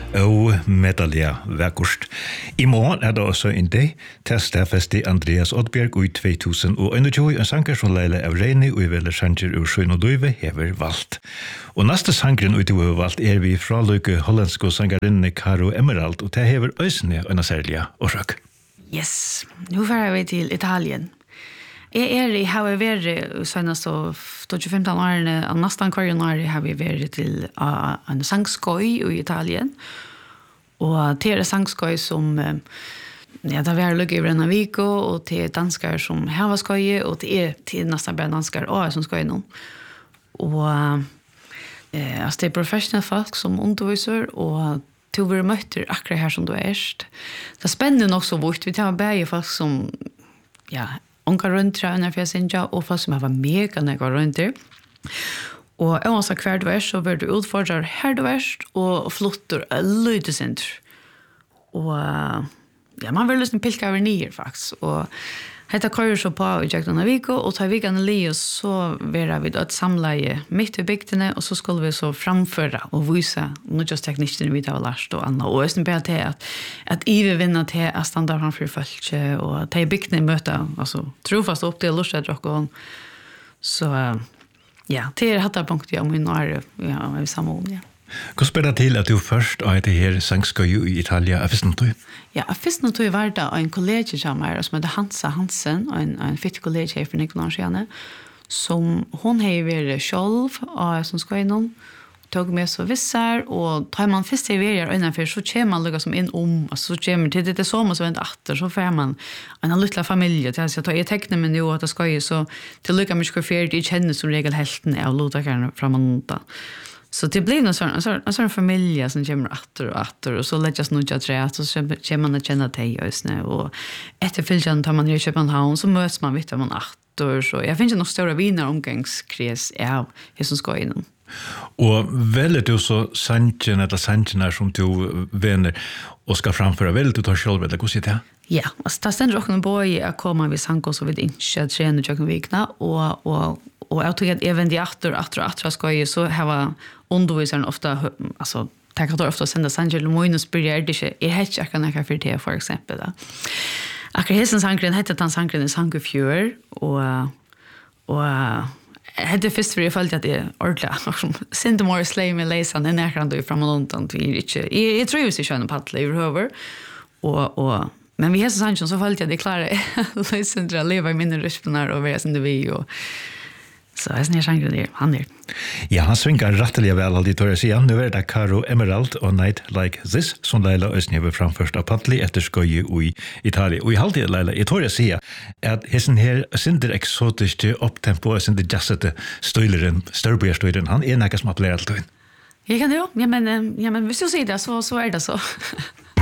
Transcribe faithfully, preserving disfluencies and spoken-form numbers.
Og medalja verkost. I morgen er det også en dag til stedfeste Andreas Oddbjerg i to tusen einogtjúgu, en sanger som Leila Evreini og i vele sanger ur Sjøen og Døyve hever valgt. Og neste sangeren ut i hever valgt er vi fra løyke hollandske sangerinne Karo Emerald, og det hever øysene og en særlig årsak. Yes, nu får vi til Italien. Jeg er i har vært senest og tjúgu årene, og nesten hver år har vi vært til uh, en sangskøy i Italien. Og det er sangskøy som ja, det var lykke i Brennaviko, og det er danskere som har skøy, og det er til nesten bare danskere også som skøy nå. Og uh, altså, det er professionelle folk som underviser, og til å være møter akkurat her som du er. Det er spennende nok så vårt. Vi tar bare folk som ja, onka rundt trøyner for jeg synes jeg, og folk som har vært mega når jeg var rundt der. Og jeg må sagt hver du er, så blir du utfordret her du er, og flotter løyde sin. Og ja, man vil liksom pilke over nye faktisk. Og hette kører så på i Jackson Aviko, og tar vi gane li, og så vil vi et samleie midt i bygdene, og så skulle vi så framføre og vise noe teknikken vi har lært og annet. Og jeg synes bare til at, at I vil vinne til at standa framfor folk, og til bygdene møter, altså trofast opp til lortet og så ja, til er hatt punkt ja, min år, ja, vi sammen, ja. Hva spiller til at du først er det her sangskøy i Italia? Jeg visste noe? Ja, jeg visste noe var det en kollega som er, som heter Hansa Hansen, en, en fitt kollega her for noen år siden, som hun har vært selv, og som skal innom, tog med så visser, og tar man først til å være innenfor, så kommer man liksom inn om, altså så kommer til det så, så venter etter, så får man en liten familie til å si at jeg tekner meg nå at det skal jo, så til lykke mye hvor fyrt, jeg kjenner som regel helten av lodtakerne fra Manonta. Så det blir en sånn, en sånn, en sånn familie som kommer atter og atter, og så lettes noe til tre, og så kommer man å kjenne til høysene, og etter fylkene tar man i København, så møtes man vidt av man atter, så jeg finner noen større viner omgangskrets av det som skal innom. Og velger du så sangen eller sangen som du venner og skal framføre, velger du ta selv, eller hvordan sier det? Ja, altså det stender også på å komme ved sang og så vidt ikke trene tjøkken vikene, og, og, og jeg tror at jeg vender atter, atter, atter skal jeg, så har underviseren ofte, altså tenker at jeg ofte sender sang til Moine og spør jeg, det ikke, jeg har ikke akkurat noe for det, for eksempel. Da. Akkurat hesten sangren heter den sangren i Sangefjør, og, og jeg hadde først for jeg følte at jeg ordentlig, sinte more slay med leisen, det er nærkere fra Malontan, jeg, jeg tror jeg ikke kjønner paddle i over, og, og men vi har så sannsyn, så følte jeg at jeg klarer leisen til å leve i mine røspener og være som det vi, og så jeg snitt sjanger der, han der. Ja, han svinger rettelig vel, aldri tør jeg si. Nå er det Karo Emerald og Night Like This, som Leila Østnjøve framførst av Patli etter skøye i Italia. Og i halvtid, Leila, jeg tør jeg si at hessen her synder eksotiske opptempo og synder jazzete støyleren, størbøyerstøyleren, han er noe som appellerer alt. Jeg kan det jo, ja, men, ja, men hvis du sier det, så, så er det så.